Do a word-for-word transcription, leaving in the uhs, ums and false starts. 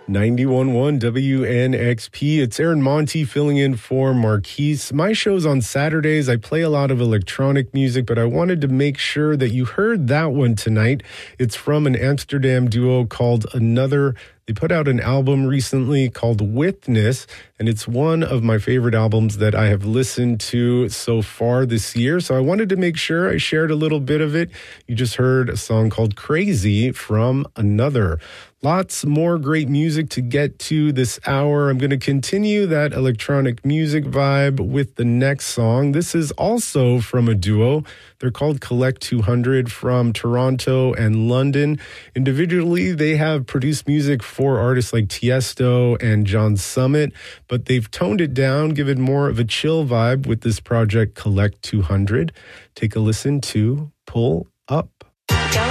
ninety-one point one W N X P. It's Aaron Monty filling in for Marquise. My show's on Saturdays. I play a lot of electronic music, but I wanted to make sure that you heard that one tonight. It's from an Amsterdam duo called Another. They put out an album recently called Witness, and it's one of my favorite albums that I have listened to so far this year. So I wanted to make sure I shared a little bit of it. You just heard a song called Crazy from Another. Lots more great music to get to this hour. I'm going to continue that electronic music vibe with the next song. This is also from a duo. They're called Collect two hundred from Toronto and London. Individually, they have produced music for artists like Tiesto and John Summit, but they've toned it down, given more of a chill vibe with this project Collect two hundred. Take a listen to Pull Up.